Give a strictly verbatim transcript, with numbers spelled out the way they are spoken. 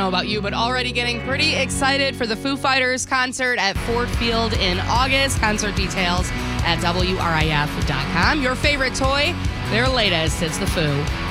know about you, but already getting pretty excited for the Foo Fighters concert at Ford Field in August. Concert details at W R I F dot com. Your favorite toy, their latest, it's the Foo.